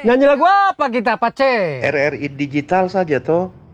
Nyanyi lagu apa kita, Pace? RRI digital saja toh.